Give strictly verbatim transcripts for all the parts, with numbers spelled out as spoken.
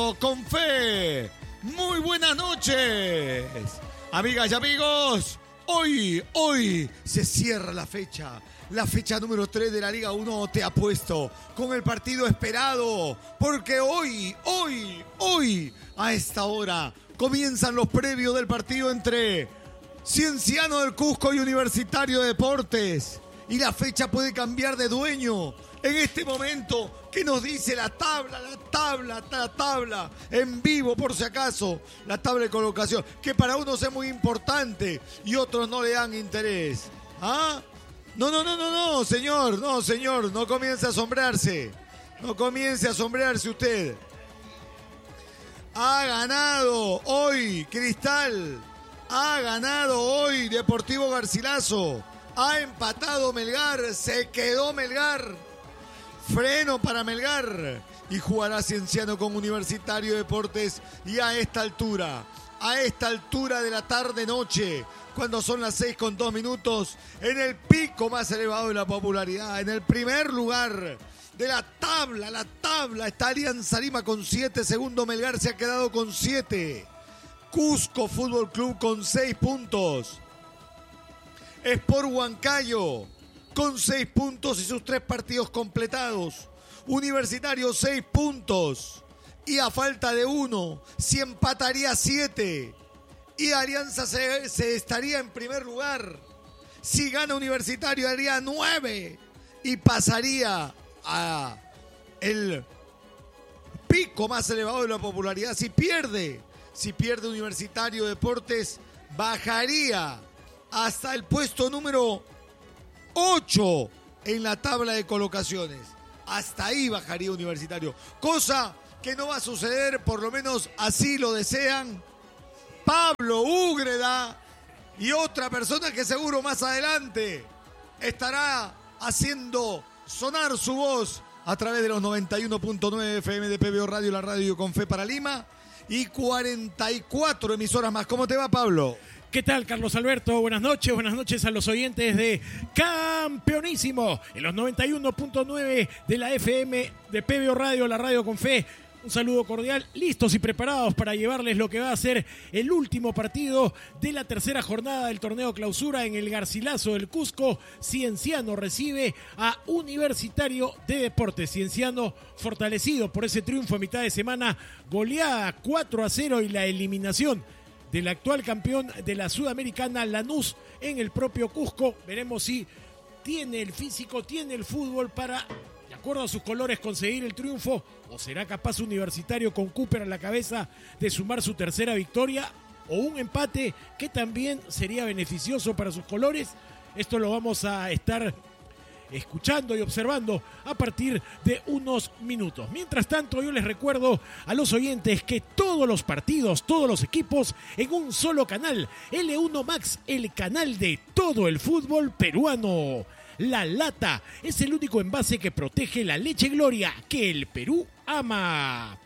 Radio con Fe. Muy buenas noches, amigas y amigos. Hoy, hoy se cierra la fecha. La fecha número tres de la Liga uno Te Apuesto, con el partido esperado, porque hoy, hoy, hoy, a esta hora, comienzan los previos del partido entre Cienciano del Cusco y Universitario de Deportes. Y la fecha puede cambiar de dueño en este momento. ¿Qué nos dice la tabla? La tabla, la tabla, en vivo por si acaso, la tabla de colocación, que para unos es muy importante y otros no le dan interés. ¿Ah? No, no, no, no, no, señor, no, señor, no comience a asombrarse, no comience a asombrarse usted. Ha ganado hoy Cristal, ha ganado hoy Deportivo Garcilaso, ha empatado Melgar, se quedó Melgar, freno para Melgar y jugará Cienciano con Universitario de Deportes. Y a esta altura, a esta altura de la tarde-noche, cuando son las seis con dos minutos, en el pico más elevado de la popularidad, en el primer lugar de la tabla, la tabla, está Alianza Lima con siete, segundo Melgar se ha quedado con siete, Cusco Fútbol Club con seis puntos, Sport Huancayo con seis puntos y sus tres partidos completados, Universitario seis puntos, y a falta de uno, si empataría siete, y Alianza se, se estaría en primer lugar. Si gana Universitario haría nueve y pasaría a el pico más elevado de la popularidad. Si pierde, si pierde Universitario de Deportes, bajaría hasta el puesto número ocho en la tabla de colocaciones. Hasta ahí bajaría Universitario, cosa que no va a suceder, por lo menos así lo desean Pablo Úgreda y otra persona que seguro más adelante estará haciendo sonar su voz a través de los noventa y uno punto nueve F M de P B O Radio, la radio con Fe para Lima, y cuarenta y cuatro emisoras más. ¿Cómo te va, Pablo? ¿Qué tal, Carlos Alberto? Buenas noches, buenas noches a los oyentes de Campeonísimo en los noventa y uno punto nueve de la F M de P B O Radio, la radio con Fe. Un saludo cordial, listos y preparados para llevarles lo que va a ser el último partido de la tercera jornada del torneo clausura en el Garcilaso del Cusco. Cienciano recibe a Universitario de Deportes. Cienciano fortalecido por ese triunfo a mitad de semana, goleada cuatro a cero y la eliminación del actual campeón de la Sudamericana, Lanús, en el propio Cusco. Veremos si tiene el físico, tiene el fútbol para, de acuerdo a sus colores, conseguir el triunfo, o será capaz Universitario con Cooper a la cabeza de sumar su tercera victoria, o un empate que también sería beneficioso para sus colores. Esto lo vamos a estar escuchando y observando a partir de unos minutos. Mientras tanto, yo les recuerdo a los oyentes que todos los partidos, todos los equipos en un solo canal, L uno Max, el canal de todo el fútbol peruano. La Lata es el único envase que protege la leche Gloria que el Perú ama.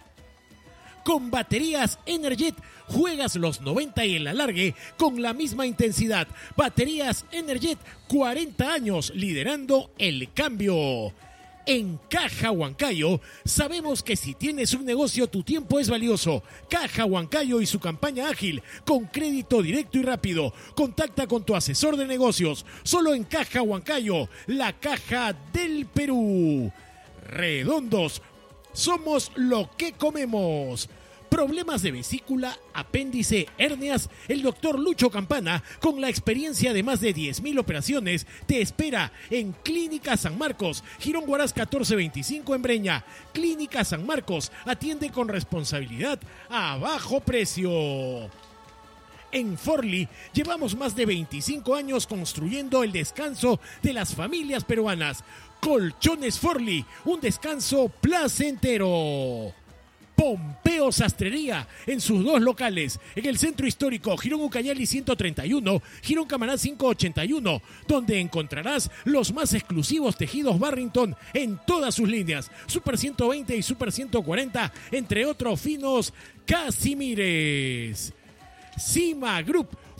Con baterías Energet juegas los noventa y el alargue con la misma intensidad. Baterías Energet, cuarenta años liderando el cambio. En Caja Huancayo sabemos que si tienes un negocio tu tiempo es valioso. Caja Huancayo y su campaña ágil con crédito directo y rápido. Contacta con tu asesor de negocios. Solo en Caja Huancayo, la caja del Perú. Redondos, somos lo que comemos. Problemas de vesícula, apéndice, hernias, el doctor Lucho Campana, con la experiencia de más de diez mil operaciones, te espera en Clínica San Marcos, Girón Huaraz catorce veinticinco en Breña. Clínica San Marcos, atiende con responsabilidad a bajo precio. En Forli llevamos más de veinticinco años construyendo el descanso de las familias peruanas. Colchones Forli, un descanso placentero. Pompeo Sastrería, en sus dos locales, en el centro histórico Girón Ucayali ciento treinta y uno, Girón Camaná quinientos ochenta y uno, donde encontrarás los más exclusivos tejidos Barrington en todas sus líneas, Super ciento veinte y Super ciento cuarenta, entre otros finos casimires. Cima Group,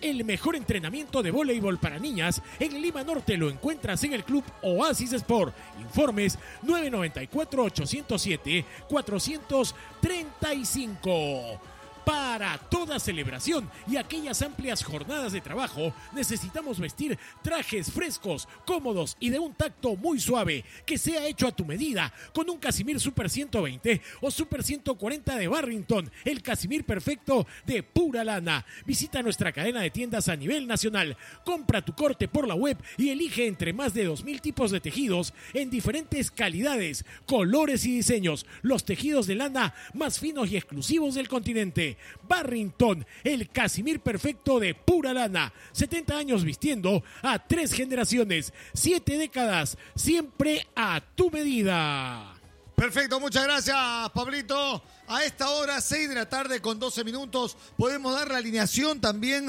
el mejor entrenamiento de voleibol para niñas en Lima Norte lo encuentras en el Club Oasis Sport. Informes nueve nueve cuatro, ocho cero siete, cuatro tres cinco. Para toda celebración y aquellas amplias jornadas de trabajo, necesitamos vestir trajes frescos, cómodos y de un tacto muy suave, que sea hecho a tu medida, con un Casimir Super ciento veinte o Super ciento cuarenta de Barrington, el Casimir perfecto de pura lana. Visita nuestra cadena de tiendas a nivel nacional, compra tu corte por la web y elige entre más de dos mil tipos de tejidos en diferentes calidades, colores y diseños, los tejidos de lana más finos y exclusivos del continente. Barrington, el Casimir perfecto de pura lana. setenta años vistiendo a tres generaciones, siete décadas, siempre a tu medida. Perfecto, muchas gracias, Pablito. A esta hora, seis de la tarde con doce minutos, podemos dar la alineación también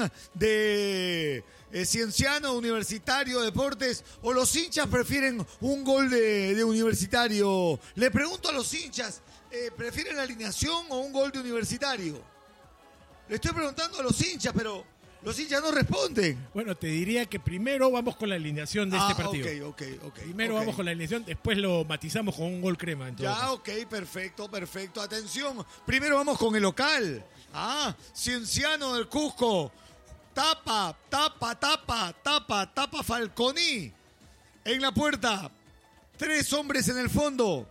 de eh, Cienciano, Universitario, Deportes, o los hinchas prefieren un gol de, de Universitario. Le pregunto a los hinchas, eh, ¿prefieren la alineación o un gol de Universitario? Le estoy preguntando a los hinchas, pero los hinchas no responden. Bueno, te diría que primero vamos con la alineación de ah, este partido. ok, ok, ok. Primero okay. vamos con la alineación, después lo matizamos con un gol crema. En todo ya, caso. ok, perfecto, perfecto. Atención, primero vamos con el local. Ah, Cienciano del Cusco. Tapa, tapa, tapa, tapa, tapa Falconi. En la puerta, tres hombres en el fondo.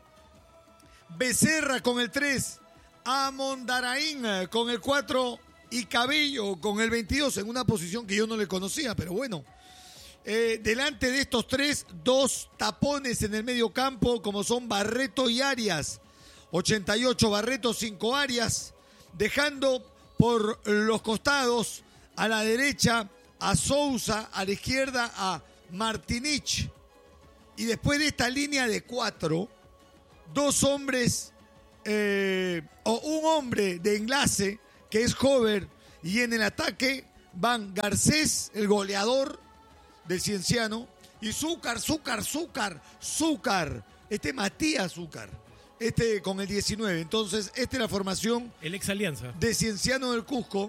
Becerra con el tres. Amondaraín con el cuatro y Cabello con el veintidós en una posición que yo no le conocía, pero bueno. Eh, delante de estos tres, dos tapones en el medio campo, como son Barreto y Arias. ochenta y ocho Barreto, cinco Arias, dejando por los costados a la derecha a Sousa, a la izquierda a Martinich. Y después de esta línea de cuatro, dos hombres... Eh, o un hombre de enlace que es Hover, y en el ataque van Garcés, el goleador del Cienciano, y Zúcar, Zúcar, Zúcar, Zúcar, este Matías Zúcar, este con el diecinueve. Entonces, esta es la formación el ex Alianza de Cienciano del Cusco,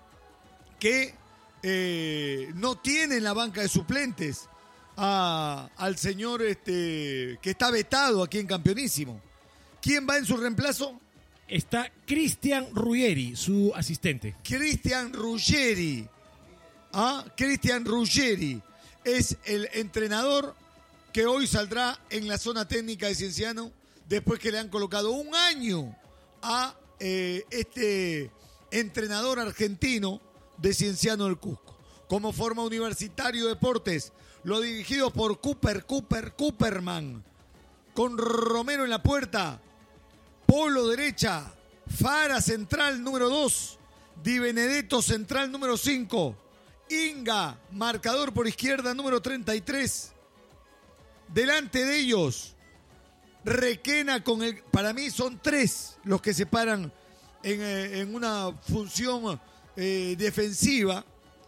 que eh, no tiene en la banca de suplentes a, al señor este, que está vetado aquí en Campeonísimo. ¿Quién va en su reemplazo? Está Cristian Ruggeri, su asistente. Cristian Ruggeri. Ah, Cristian Ruggeri es el entrenador que hoy saldrá en la zona técnica de Cienciano después que le han colocado un año a eh, este entrenador argentino de Cienciano del Cusco. Como forma Universitario Deportes, lo dirigido por Cooper, Cooper, Cooperman, con Romero en la puerta. Polo derecha, Fara central número dos, Di Benedetto central número cinco, Inga marcador por izquierda número treinta y tres. Delante de ellos, Requena con el... Para mí son tres los que se paran en, eh, en una función eh, defensiva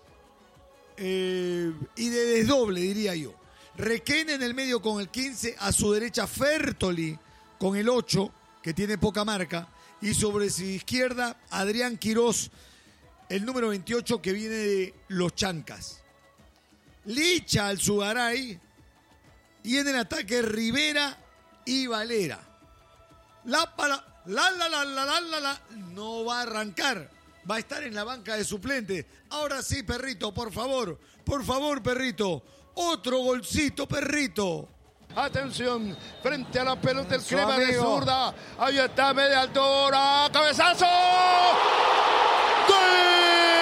eh, y de desdoble, diría yo. Requena en el medio con el quince, a su derecha Fertoli con el ocho, que tiene poca marca, y sobre su izquierda Adrián Quirós, el número veintiocho, que viene de Los Chancas. Licha al Sugaray, y en el ataque Rivera y Valera. La, la, la, la, la, la, la, la, no va a arrancar, va a estar en la banca de suplente. Ahora sí, Perrito, por favor, por favor, Perrito, otro golcito, Perrito. Atención, frente a la pelota el Su crema de amigo. zurda. Ahí está, media altura. ¡Cabezazo! ¡Gol!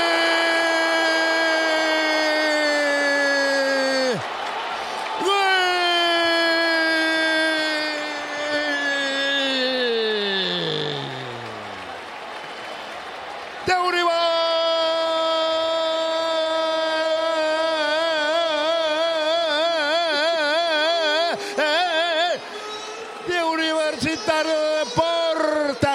¡Gol! De Uribe. De Universitario de Deportes.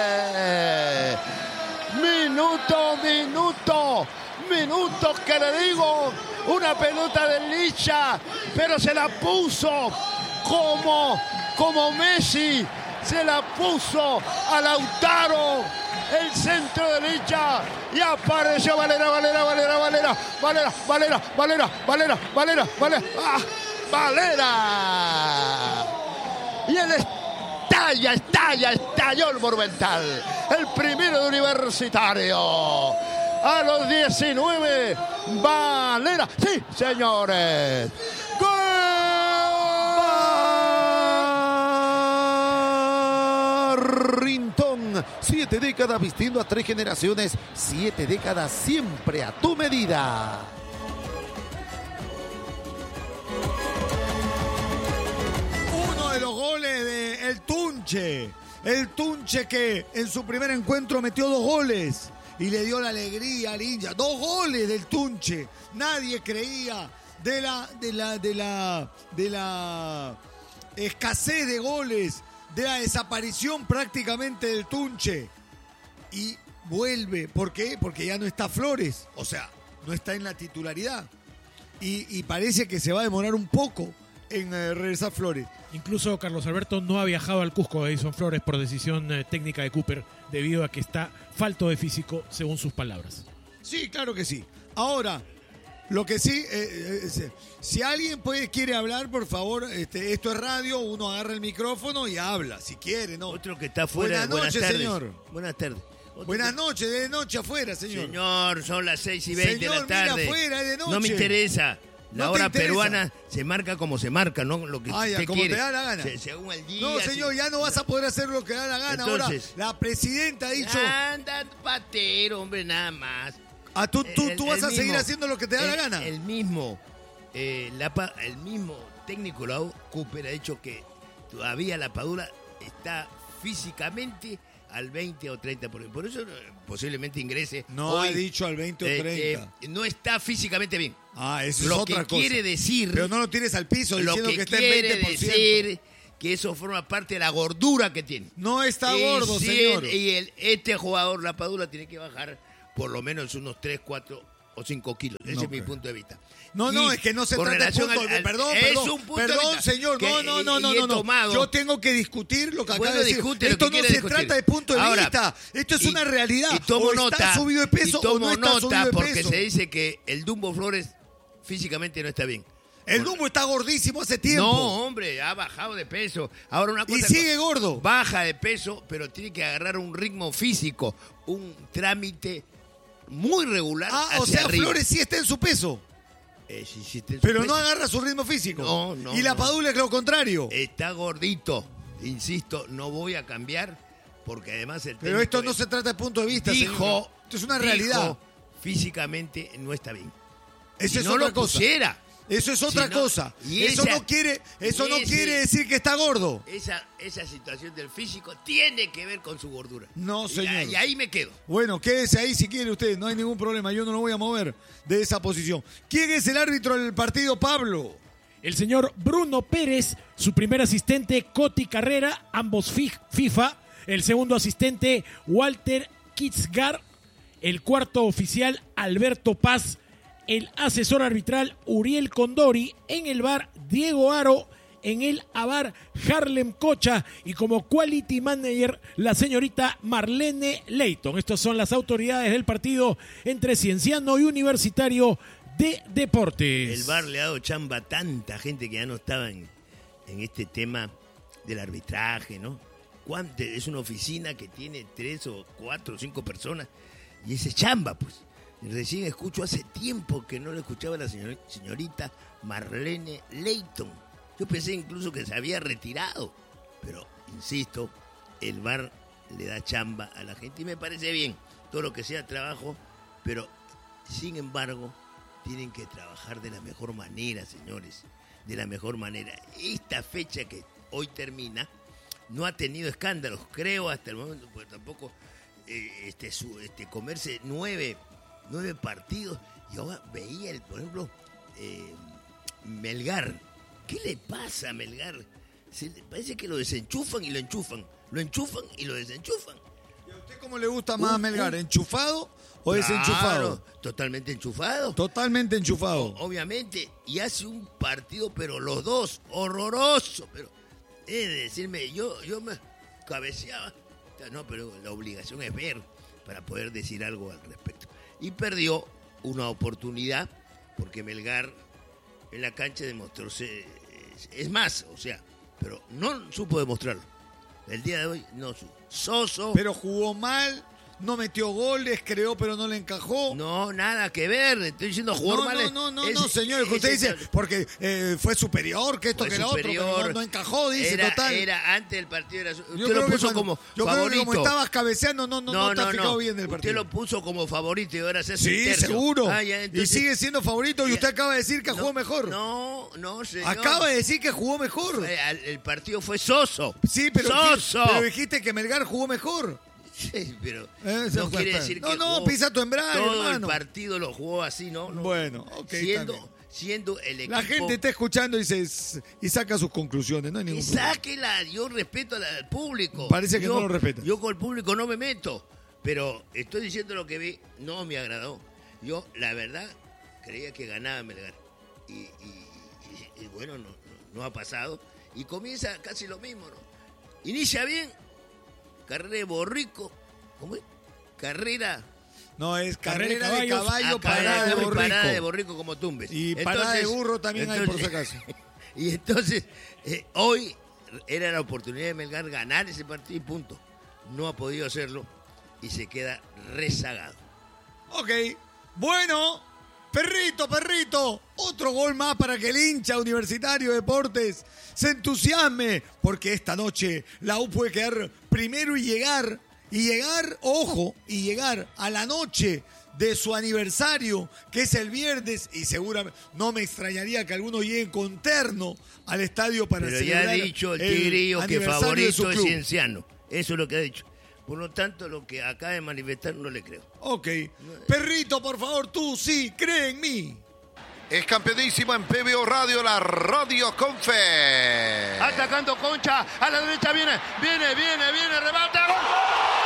Minuto, minuto, minuto que le digo. Una pelota de Licha, pero se la puso como, como Messi. se la puso a Lautaro, el centro derecha, y apareció Valera, Valera, Valera, Valera, Valera, Valera, Valera, Valera, Valera, Valera, ¡ah! Valera. Y el estalla, estalla, estalló el Monumental, el primero de Universitario. A los diecinueve, Valera, sí, señores. ¡Gol! Rintón, siete décadas vistiendo a tres generaciones, siete décadas siempre a tu medida. Uno de los goles de el Tunche, el Tunche que en su primer encuentro metió dos goles y le dio la alegría al hincha. Dos goles del Tunche. Nadie creía de la, de la, de la, de la escasez de goles, de la desaparición prácticamente del Tunche. Y vuelve. ¿Por qué? Porque ya no está Flores. O sea, no está en la titularidad. Y, y parece que se va a demorar un poco en eh, regresar Flores. Incluso Carlos Alberto no ha viajado al Cusco de Edison Flores por decisión eh, técnica de Cooper, debido a que está falto de físico, según sus palabras. Sí, claro que sí. Ahora, lo que sí, eh, eh, si alguien puede, quiere hablar, por favor, este, esto es radio, uno agarra el micrófono y habla, si quiere, ¿no? Otro que está afuera. Buenas noches, tardes. señor. Buenas tardes. Otro Buenas que... noches, de noche afuera, señor. Señor, son las seis y veinte de la Señor, tarde. mira afuera, es de noche. No me interesa. La No te hora interesa. peruana se marca como se marca, no lo que Ah, ya, usted como quiere. te da la gana. Se- según el día. No, señor, sí. ya no vas a poder hacer lo que da la gana. Entonces- Ahora, la presidenta ha dicho, Anda, patero, hombre, nada más. ah, tú, tú, El- tú el vas a seguir mismo- haciendo lo que te da la el- gana. El mismo, eh, la pa- el mismo técnico la U, Cooper, ha dicho que todavía la Padula está físicamente al veinte o treinta por ciento. Por eso eh, posiblemente ingrese. No hoy. ha dicho al veinte o Eh, treinta. eh, no está físicamente bien. Ah, eso es Lo otra que cosa. quiere decir, Pero no lo tires al piso lo diciendo que, que, está en quiere veinte por ciento. decir que eso forma parte de la gordura que tiene. No está Y gordo, si señor. el- y el, este jugador, la Padula, tiene que bajar por lo menos unos tres, cuatro o cinco kilos. Ese No es mi creo. punto de vista. No, Y no, es que no se con trata de relación punto. al- al- perdón, es perdón, un punto de perdón, vista señor. que- No, no, no, y no, he no, no. tomado- Yo tengo que discutir lo que acaba Bueno, de decir. discute lo Esto que no quiere se discutir. trata de punto de Ahora, vista. Esto es y- una realidad. Y tomo o nota, está subido de peso y tomo o no está nota subido de porque peso. se dice que el Dumbo Flores físicamente no está bien. El Dumbo está gordísimo hace tiempo. No, hombre, ha bajado de peso. Ahora una cosa Y sigue gordo. Baja de peso, pero tiene que agarrar un ritmo físico, un trámite muy regular Ah, hacia o sea, arriba. Flores sí está en su peso. Eh, sí, sí está en su Pero peso. no agarra su ritmo físico. No, no, Y la no. Padula es lo contrario. Está gordito. Insisto, no voy a cambiar porque además el Pero esto técnico no se trata de punto de vista, dijo, señor. Esto es una dijo, realidad. físicamente no está bien. Eso Si es no otra lo cosa. pusiera. Eso es otra Si no- cosa. y eso esa- no quiere, eso no ese- quiere decir que está gordo. Esa, esa situación del físico tiene que ver con su gordura. No, Y- señor. Y, ahí me quedo. Bueno, quédese ahí si quiere usted, no hay ningún problema, yo no lo voy a mover de esa posición. ¿Quién es el árbitro del partido, Pablo? El señor Bruno Pérez, su primer asistente Coti Carrera, ambos fi- FIFA. El segundo asistente Walter Kitzgar. El cuarto oficial Alberto Paz. El asesor arbitral Uriel Condori. En el V A R Diego Aro. En el A V A R Harlem Cocha. Y como quality manager la señorita Marlene Leighton. Estas son las autoridades del partido entre Cienciano y Universitario de Deportes. El V A R le ha dado chamba a tanta gente que ya no estaba en, en este tema del arbitraje, ¿no? ¿Cuánto? Es una oficina que tiene tres o cuatro o cinco personas y ese chamba, pues. Y recién escucho hace tiempo que no le escuchaba a la señor- señorita Marlene Leighton. Yo pensé incluso que se había retirado, pero insisto, el V A R le da chamba a la gente y me parece bien todo lo que sea trabajo, pero sin embargo tienen que trabajar de la mejor manera, señores, de la mejor manera. Esta fecha que hoy termina no ha tenido escándalos, creo, hasta el momento, porque tampoco eh, este, su, este, comerse nueve, nueve partidos. Y ahora veía, el, por ejemplo, eh, Melgar. ¿Qué le pasa a Melgar? Se le parece que lo desenchufan y lo enchufan, lo enchufan y lo desenchufan. ¿Y a usted cómo le gusta más Uh, Melgar? uh. ¿Enchufado o desenchufado? Claro, totalmente enchufado. Totalmente enchufado. O- obviamente, y hace un partido, pero los dos, horroroso, pero he de decirme, yo, yo me, cabeceaba. No, pero la obligación es ver para poder decir algo al respecto. Y perdió una oportunidad porque Melgar en la cancha demostró ser, es más, o sea, pero no supo demostrarlo. El día de hoy no supo. Soso. Pero jugó mal, no metió goles, creó pero no le encajó. No, nada que ver. Estoy diciendo jugar no, mal. No, no, no, es, no, señor, que usted dice, porque eh, fue superior, que esto, fue que lo otro, pero no, no encajó, dice, era, total. Era antes del partido, era, usted yo lo puso cuando, como yo favorito. Creo que como estabas cabeceando, no, no, no, no te ha fijado bien del partido. Usted lo puso como favorito y ahora se hace Sí, tercio. seguro. Ah, ya, entonces, y sigue siendo favorito y usted acaba de decir que no, jugó mejor. No, no, señor. Acaba de decir que jugó mejor. El, el partido fue soso. Sí, pero, soso. pero dijiste que Melgar jugó mejor. Sí, pero eh, no quiere decir no, que no, jugó, pisa tu embrague, todo hermano. el partido lo jugó así, ¿no? no bueno, ok. Siendo, siendo el equipo... La gente está escuchando y, se, y saca sus conclusiones, no hay ningún y sáquela, yo respeto al público. Parece que yo, no lo respeta. Yo con el público no me meto, pero estoy diciendo lo que vi, no me agradó. Yo, la verdad, creía que ganaba Melgar. Y, y, y, y bueno, no, no, no ha pasado. Y comienza casi lo mismo, ¿no? Inicia bien, carrera de Borrico, ¿cómo es? Carrera... No, es carrera, carrera de, de caballo, ah, parada de borrico. Parada de borrico como tumbes. Y entonces, parada de burro también entonces, hay, por si acaso. Y entonces, eh, hoy era la oportunidad de Melgar ganar ese partido y punto. No ha podido hacerlo y se queda rezagado. Ok, bueno, perrito, perrito, otro gol más para que el hincha Universitario Deportes se entusiasme, porque esta noche la U puede quedar primero y llegar, y llegar, ojo, y llegar a la noche de su aniversario, que es el viernes, y seguramente no me extrañaría que algunos lleguen con terno al estadio para Pero celebrar ya ha dicho el Tigrillo que favorito es Cienciano. Eso es lo que ha dicho. Por lo tanto, lo que acaba de manifestar no le creo. Ok. Perrito, por favor, tú sí, cree en mí. Es campeonísimo en P B O Radio, la radio con fe. Atacando Concha, a la derecha viene, viene, viene, viene, rebate. ¡Gol!